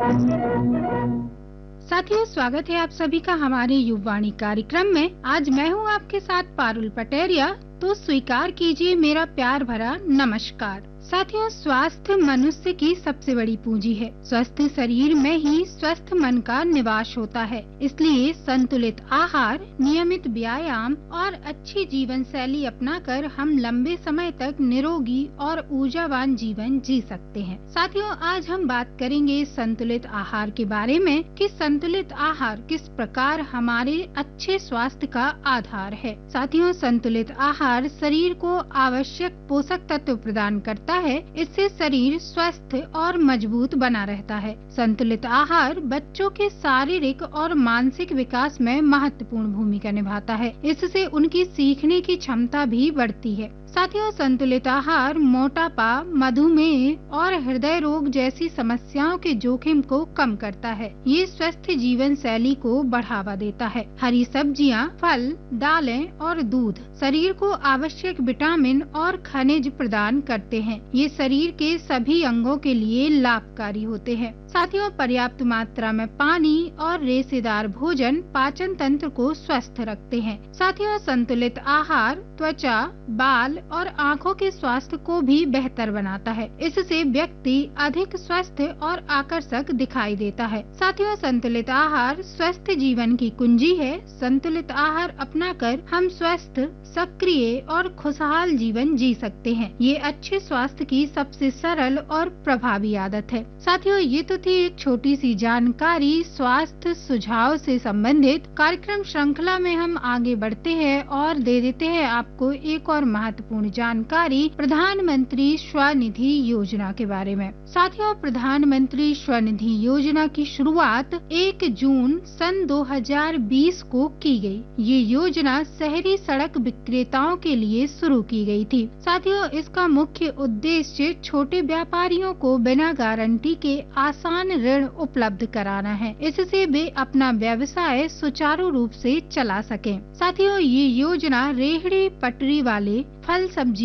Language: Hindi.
साथियों, स्वागत है आप सभी का हमारे युववाणी कार्यक्रम में। आज मैं हूं आपके साथ पारुल पटेरिया। तो स्वीकार कीजिए मेरा प्यार भरा नमस्कार। साथियों, स्वास्थ्य मनुष्य की सबसे बड़ी पूंजी है। स्वस्थ शरीर में ही स्वस्थ मन का निवास होता है। इसलिए संतुलित आहार, नियमित व्यायाम और अच्छी जीवन शैली अपनाकर हम लंबे समय तक निरोगी और ऊर्जावान जीवन जी सकते हैं। साथियों, आज हम बात करेंगे संतुलित आहार के बारे में कि संतुलित आहार किस प्रकार हमारे अच्छे स्वास्थ्य का आधार है। साथियों, संतुलित आहार शरीर को आवश्यक पोषक तत्व प्रदान करता है। इससे शरीर स्वस्थ और मजबूत बना रहता है। संतुलित आहार बच्चों के शारीरिक और मानसिक विकास में महत्वपूर्ण भूमिका निभाता है। इससे उनकी सीखने की क्षमता भी बढ़ती है। साथियों, संतुलित आहार मोटापा, मधुमेह और हृदय रोग जैसी समस्याओं के जोखिम को कम करता है। ये स्वस्थ जीवन शैली को बढ़ावा देता है। हरी सब्जियां, फल, दालें और दूध शरीर को आवश्यक विटामिन और खनिज प्रदान करते हैं। ये शरीर के सभी अंगों के लिए लाभकारी होते हैं। साथियों, पर्याप्त मात्रा में पानी और रेशेदार भोजन पाचन तंत्र को स्वस्थ रखते हैं। साथियों, संतुलित आहार त्वचा, बाल और आँखों के स्वास्थ्य को भी बेहतर बनाता है। इससे व्यक्ति अधिक स्वस्थ और आकर्षक दिखाई देता है। साथियों, संतुलित आहार स्वस्थ जीवन की कुंजी है। संतुलित आहार अपनाकर हम स्वस्थ, सक्रिय और खुशहाल जीवन जी सकते हैं। ये अच्छे स्वास्थ्य की सबसे सरल और प्रभावी आदत है। साथियों, ये तो थी एक छोटी सी जानकारी स्वास्थ्य सुझाव से संबंधित। कार्यक्रम श्रृंखला में हम आगे बढ़ते हैं और दे देते हैं आपको एक और महत्वपूर्ण जानकारी प्रधानमंत्री स्वनिधि योजना के बारे में। साथियों, प्रधानमंत्री स्वनिधि योजना की शुरुआत 1 जून सन 2020 को की गई। ये योजना शहरी सड़क विक्रेताओं के लिए शुरू की गई थी। साथियों, इसका मुख्य उद्देश्य छोटे व्यापारियों को बिना गारंटी के आसान ऋण उपलब्ध कराना है। इससे वे अपना व्यवसाय सुचारू रूप से चला सकें। साथियों, ये योजना रेहड़ी पटरी वाले फल सब्जी